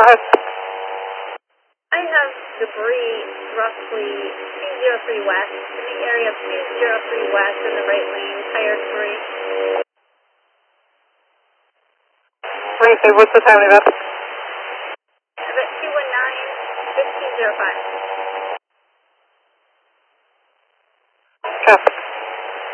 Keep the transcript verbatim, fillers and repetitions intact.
ahead. I have debris roughly two zero three west in the area of two zero three west in the right lane, tire three. Three, what's the time of that? About two one nine, fifteen zero five.